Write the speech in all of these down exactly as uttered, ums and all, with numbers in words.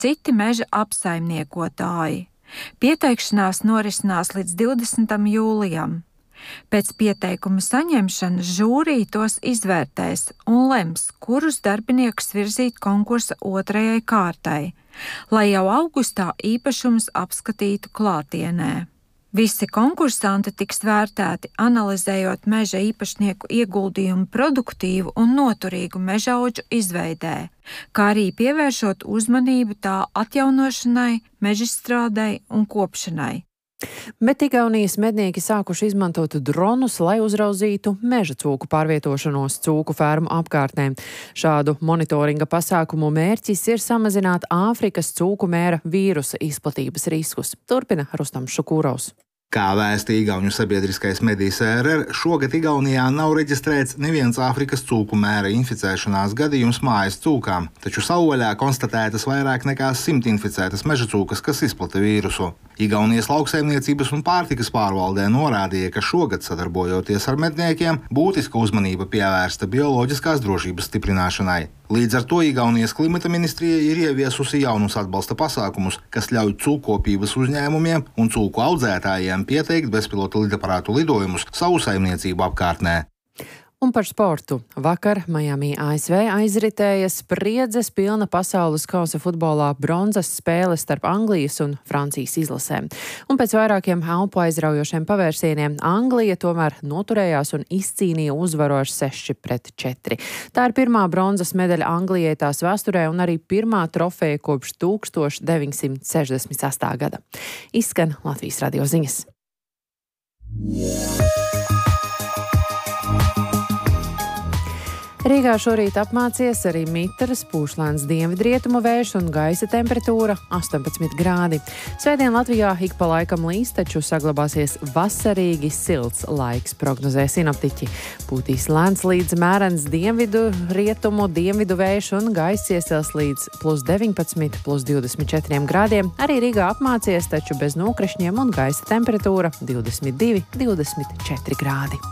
citi meža apsaimniekotāji. Pieteikšanās norisinās līdz divdesmitam jūlijam. Pēc pieteikuma saņemšanas žūrija tos izvērtēs un lems, kurus darbiniekus virzīt konkursa otrajai kārtai, lai jau augustā īpašumus apskatītu klātienē. Visi konkursanti tiks vērtēti, analizējot meža īpašnieku ieguldījumu produktīvu un noturīgu mežaudžu izveidē, kā arī pievēršot uzmanību tā atjaunošanai, mežstrādei un kopšanai. Bet Igaunijas mednieki sākuši izmantot dronus, lai uzraudzītu meža cūku pārvietošanos cūku fermu apkārtnē. Šādu monitoringa pasākumu mērķis ir samazināt Āfrikas cūku mēra vīrusa izplatības riskus. Turpina Rustams Šukūrovs. Kā vēsta Igauņu sabiedriskais medijs R R, šogad Igaunijā nav reģistrēts neviens Āfrikas cūku mēra inficēšanās gadījums mājas cūkām, taču savvaļā konstatētas vairāk nekā simt inficētas meža cūkas, kas izplata vīrusu. Igaunijas lauksaimniecības un pārtikas pārvaldē norādīja, ka šogad, sadarbojoties ar medniekiem, būtiska uzmanība pievērsta bioloģiskās drošības stiprināšanai. Līdz ar to Igaunijas klimata ministrija ir ieviesusi jaunus atbalsta pasākumus, kas ļauj cūkopības uzņēmumiem un cūku audzētājiem pieteikt bezpilota lidaparātu lidojumus savu saimniecību apkārtnē. Un par sportu. Vakar Miami, A S V aizritēja spriedzes pilna pasaules kausa futbolā bronzas spēles starp Anglijas un Francijas izlasēm. Un pēc vairākiem elpu aizraujošiem pavērsieniem Anglija tomēr noturējās un izcīnīja uzvaru ar seši pret četri. Tā ir pirmā bronzas medaļa Anglijai tās vēsturē un arī pirmā trofeja kopš tūkstoš deviņsimt sešdesmit sestā gada. Izskan Latvijas radio ziņas. Rīgā šorīt apmācies arī mitras, pūšlēns dienvidrietumu vējš un gaisa temperatūra astoņpadsmit grādi. Svētdien Latvijā ik pa laikam līs, taču saglabāsies vasarīgi silts laiks, prognozē sinoptiķi. Pūtīs lēns līdz mērens dienvidu, rietumu, dienvidu vējš un gaisa iesils līdz plus deviņpadsmit, plus divdesmit četri grādiem. Arī Rīgā apmācies, taču bez nokrišņiem un gaisa temperatūra divdesmit divi, divdesmit četri grādi.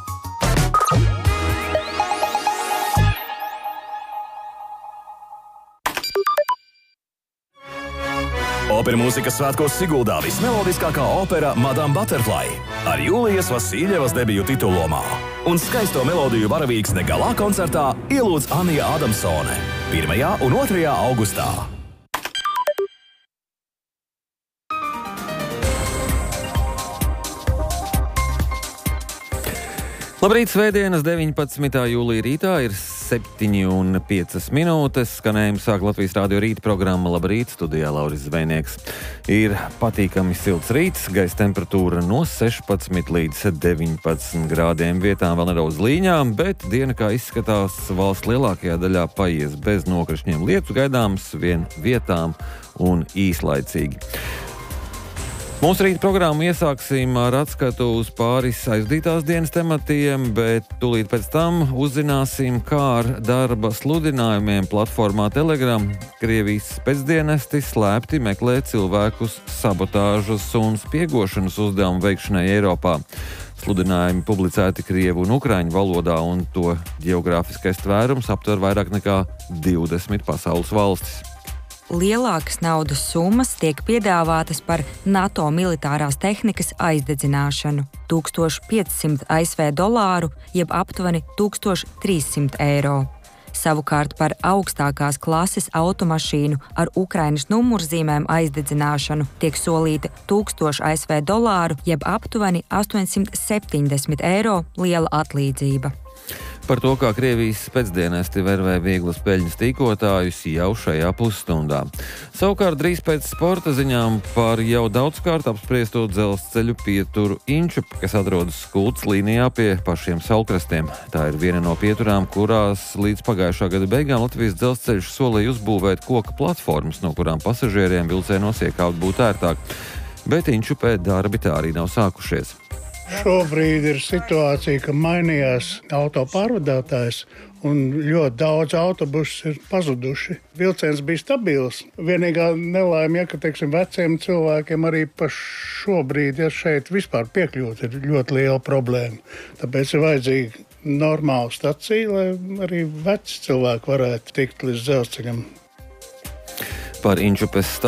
Opera mūzikas svētkos Siguldā vismelodiskākā opera Madame Butterfly ar Jūlijas Vasiljevas debiju titulomā. Un skaisto melodiju varavīksne galā koncertā ielūdz Anija Adamsone pirmajā un otrajā augustā. Labrīt, svētdienas deviņpadsmitā jūlija rītā ir septiņi un piecas minūtes. Skanējums sāk Latvijas radio rīta programma Labrīt, studijā Lauris Zvejnieks. Ir patīkami silts rīts, gaisa temperatūra no sešpadsmit līdz deviņpadsmit grādiem, vietām vēl nedaudz līņām, bet diena, kā izskatās, valsts lielākajā daļā paies bez nokrišņiem. Lietus gaidāms vien vietām un īslaicīgi. Mūsu rīta programmu iesāksim ar atskatu uz pāris aizdītās dienas tematiem, bet tūlīt pēc tam uzzināsim, kā ar darba sludinājumiem platformā Telegram Krievijas spēcdienesti slēpti meklē cilvēkus sabotāžas un spiegošanas uzdevumu veikšanai Eiropā. Sludinājumi publicēti krievu un ukraiņu valodā, un to ģeogrāfiskais tvērums aptver vairāk nekā divdesmit pasaules valstis. Lielākas naudas summas tiek piedāvātas par NATO militārās tehnikas aizdedzināšanu – tūkstoš piecsimt A S V dolāru, jeb aptuveni tūkstoš trīssimt eiro. Savukārt par augstākās klases automašīnu ar Ukrainas numurzīmēm aizdedzināšanu tiek solīta tūkstoš A S V dolāru, jeb aptuveni astoņsimt septiņdesmit eiro liela atlīdzība. Par to, kā Krievijas spēcdienesti vervē vieglas peļņas tīkotājus jau šajā pusstundā. Savukārt drīz pēc sporta ziņām par jau daudzkārt apspriesto dzelzceļu pieturu Inčup, kas atrodas Kultas līnijā pie pašiem Saulkrastiem. Tā ir viena no pieturām, kurās līdz pagājušā gada beigām Latvijas dzelzceļš solīja uzbūvēt koka platformas, no kurām pasažieriem vilcienos iekāpt būtu ērtāk. Bet Inčupē darbi tā arī nav sākušies. Šobrīd ir situācija, ka mainījās auto pārvadātājs un ļoti daudz autobusus ir pazuduši. Vilciens bija stabils. Vienīgā nelaime, ja, ka teiksim, veciem cilvēkiem arī pa šobrīd, ja šeit vispār piekļūt, ir ļoti liela problēma. Tāpēc ir vajadzīga normāla stacija, lai arī veci cilvēki varētu tikt līdz dzelzceļam. Par Inčupes